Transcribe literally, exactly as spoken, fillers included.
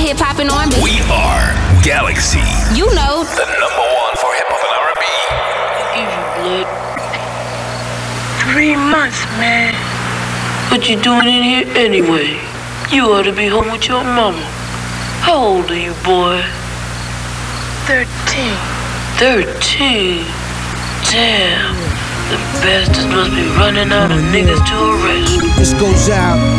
hip hop and R and B. We are Galaxy. You know, The number one for hip hop and R and B. Give you blood. Three months, man. What you doing in here anyway? You ought to be home with your mama. How old are you, boy? Thirteen. Thirteen? Damn. The bastards must be running out of niggas to arrest. This goes out